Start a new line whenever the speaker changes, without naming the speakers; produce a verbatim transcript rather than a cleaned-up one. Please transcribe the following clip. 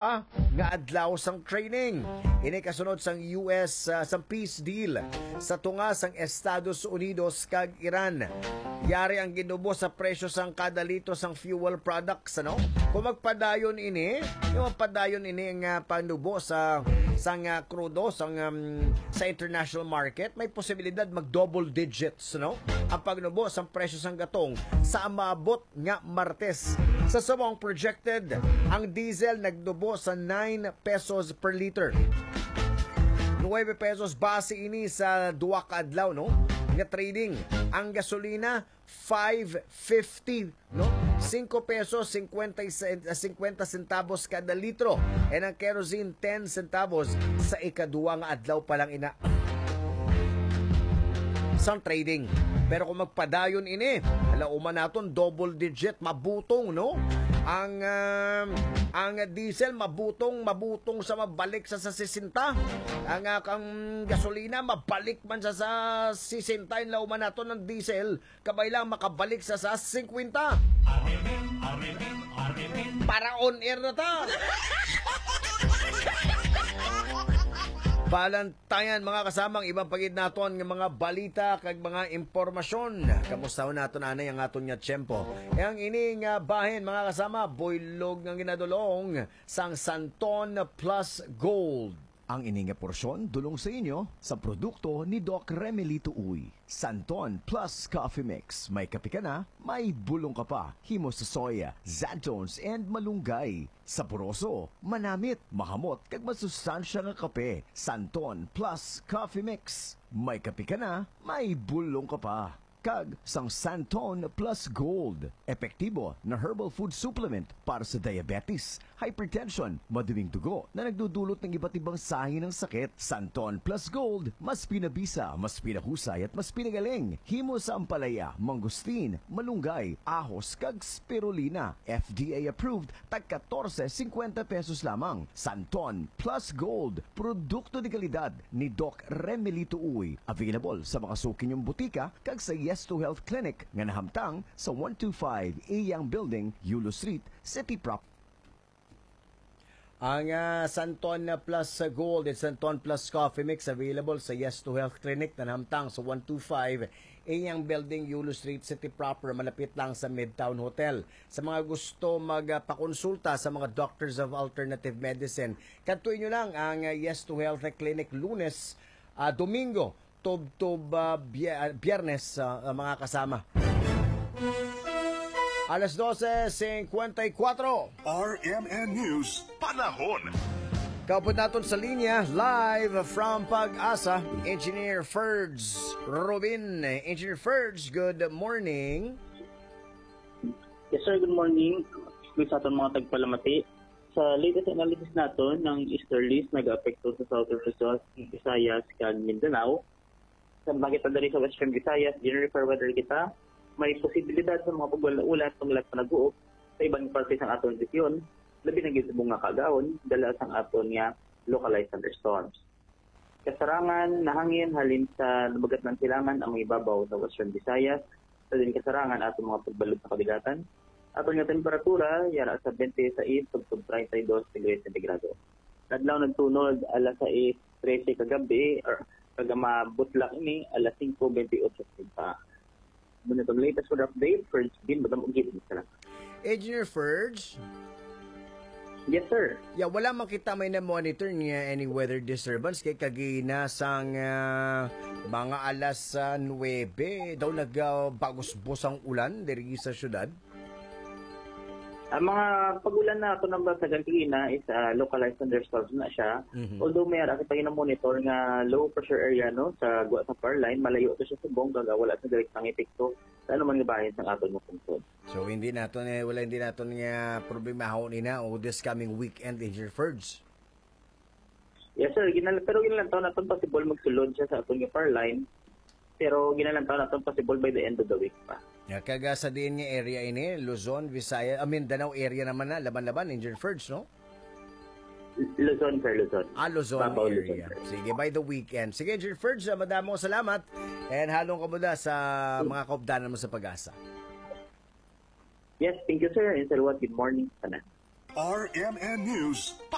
pa nga adlaw sang training. Ini kasunod sang U S uh, sang peace deal sa tunga sang Estados Unidos kag Iran. Yari ang ginubo sa presyo sang kada litro sang fuel products, ano? Kung magpadayon ini, yung magpadayon ini ang uh, panubo sa sang uh, krudo sang um, sa international market, may posibilidad mag double digits, no? Ang pagnubo sang presyo sang gatong sa maabot nga Martes. Sa sumong projected, ang diesel nagdubo sa nine pesos per liter. nine pesos base ini sa duwa ka adlaw, no? Nga trading. Ang gasolina five fifty, no? five pesos fifty centavos kada litro. And ang kerosene ten centavos sa ikaduwa nga adlaw pa lang ina. Sang trading. Pero kung magpadayon ini, alauman naton double digit mabutong, no? Ang uh, ang diesel mabutong mabutong sa mabalik sa sa sisinta. Ang uh, ang gasolina mabalik man sa sa sisinta, lauman naton ng diesel kabay lang makabalik sa sa fifty. Para on air na ta. Balantayan mga kasamang ibang pagid naton ng mga balita kag mga impormasyon. Kamusta naton anay ang aton nga tiyempo. E ang ining uh, bahin mga kasama, buylog ng ginadulong sang Santon Plus Gold. Ang ining nga porsyon dulong sa inyo sa produkto ni Doc Remelito Uy. Santon Plus Coffee Mix. May kape ka na, may bulong ka pa. Himo sa soya, xanthones, and malunggay. Saporoso, manamit, mahamot, kag masustansya nga kape. Santon Plus Coffee Mix. May kape ka na, may bulong ka pa. Kag sang Santon Plus Gold. Epektibo na herbal food supplement para sa diabetes, hypertension, maduming dugo na nagdudulot ng iba't ibang sahi ng sakit. Santon Plus Gold, mas pinabisa, mas pinahusay at mas pinagaling. Himo sa ampalaya, mangustin, malunggay, ahos, kag spirulina. F D A approved, tag fourteen fifty pesos lamang. Santon Plus Gold, produkto de kalidad ni Doc Remelito Uy. Available sa mga suki niyong butika kag sa Yes to Health Clinic nga nahamtang sa one twenty-five Iyang Building, Yulo Street, City Prop. Ang uh, Santon Plus Gold at Santon Plus Coffee Mix available sa Yes to Health Clinic na nahamtang sa one twenty-five Iyang Building, Yulo Street, City Proper, malapit lang sa Midtown Hotel. Sa mga gusto magpakonsulta sa mga Doctors of Alternative Medicine, kantuin nyo lang ang uh, Yes to Health Clinic Lunes, uh, Domingo, Tub-tub uh, biyernes uh, uh, mga kasama. Alas twelve fifty-four.
R M N News, panahon.
Kaupod natin sa linya, live from Pag-asa, Engineer Ferds Robin. Engineer Ferds, good morning.
Yes sir, good morning. Good sa ating mga tagpalamati. Sa latest analysis natin ng easterlies nag-apekto sa Southern Luzon, Visayas, kag Mindanao. Sa mga kita dari sa Western Visayas, generally for weather kita, may posibilidad sa mga pagwala-ulat paglat pa nag-uop sa ibang parte ng aton region, labi na gitubong nga kagaon, dala sang aton nga localized thunderstorms. Kasarangan na hangin halin sa nabagat ng silangan ang ibabaw sa Western Visayas, sa din kasarangan aton mga pagbalog sa kabigatan. Aton nga temperatura, yara sa twenty-six hangtod thirty-two degrees centigrado. Adlaw nagtunod alas six thirty kagabi, or kagama butlak ini alas five twenty-eight pa. Muna itong latest weather update, Ferds din, madamang gilid ka lang.
Engineer Ferds?
Yes, sir.
Yeah, wala makita may na-monitor niya any weather disturbance kay kagina sang uh, mga alas uh, nine daw nagbagos-bos ang ulan diri sa syudad.
Ang mga pagulan na ito ng Basagan Tigina is uh, localized thunderstorms na siya. Mm-hmm. Although may ara kita monitor nga low pressure area no sa Gua sa Parline, malayo ito siya sa Bongga, wala sa direktang epekto sa ano man nga bahin ng aton mo pungsod.
So hindi naton eh, wala hindi naton nga problema ho ni na o this coming weekend in your Ferds.
Yes sir, ginal pero ginalantaw naton possible magsulod siya sa aton nga Parline. Pero ginalantaw naton possible by the end of the week pa.
Kaga sa din nga area ini, Luzon, Visayas, I mean, Mindanao area naman na, laban-laban, Injured Ferds, no?
Luzon, sir, Luzon.
Ah, Luzon
Babaw,
area. Luzon, sige, by the weekend. Sige, Injured Ferds, madamo salamat. And halong kamuda sa mga kaupdanan mo sa Pag-asa.
Yes, thank you, sir. And salawat, good morning. Sana.
R M N News.